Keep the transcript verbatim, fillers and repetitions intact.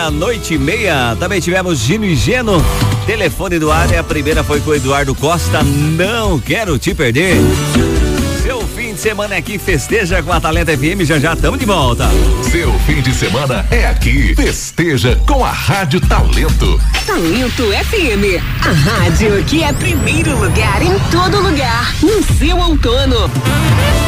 meia-noite e meia. Também tivemos Gino e Geno. Telefone do ar, a primeira foi com o Eduardo Costa. Não quero te perder. Seu fim de semana aqui, festeja com a Talento F M, já já estamos de volta. Seu fim de semana é aqui, festeja com a Rádio Talento. Talento F M, a rádio que é primeiro lugar em todo lugar, no seu outono.